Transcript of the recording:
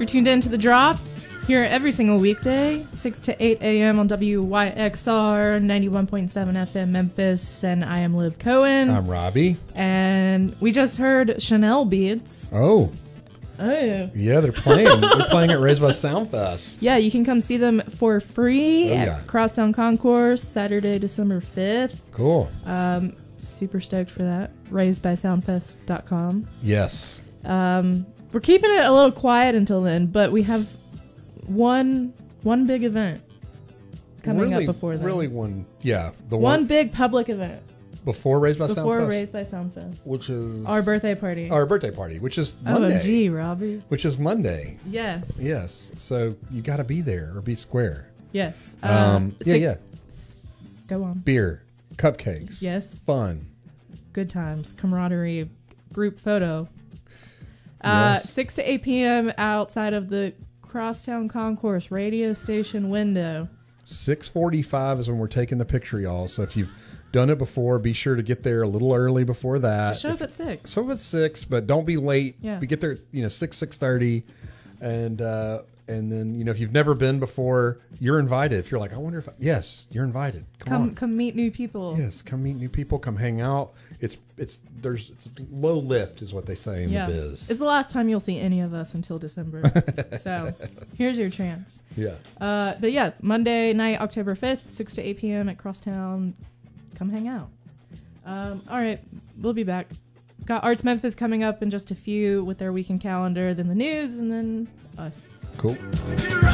you're tuned in to The Drop. Here every single weekday, 6 to 8 a.m. on WYXR 91.7 FM Memphis. And I am Liv Cohen. I'm Robbie. And we just heard Chanel Beats. Oh. Oh. Yeah, they're playing. They're playing at Raised by Soundfest. Yeah, you can come see them for free at yeah. Crosstown Concourse, Saturday, December 5th. Cool. Super stoked for that. RaisedBySoundfest.com. Yes. We're keeping it a little quiet until then, but we have one big event coming up before then. Really one, yeah. The one big public event. Before Raised by Soundfest? Before Raised by Soundfest. Which is... Our birthday party. Which is Monday. OMG, Robbie. Which is Monday. Yes. Yes. So you got to be there or be square. Yes. Yeah. Go on. Beer. Cupcakes. Yes. Fun. Good times. Camaraderie. Group photo. Yes. 6 to 8 p.m. outside of the Crosstown Concourse radio station window. 6:45 is when we're taking the picture, y'all. So if you've done it before, be sure to get there a little early before that. Just show up at 6. Show up at 6, but don't be late. Yeah. If you get there, 6:30, and then if you've never been before, you're invited. If you're like, I wonder if yes, you're invited. Come meet new people. Yes, come meet new people. Come hang out. It's low lift is what they say in the biz. It's the last time you'll see any of us until December. So here's your chance. Yeah. But yeah, Monday night, October 5th, 6 to 8 p.m. at Crosstown. Come hang out. All right, we'll be back. Got Arts Memphis coming up in just a few with their weekend calendar, then the news, and then us. Cool.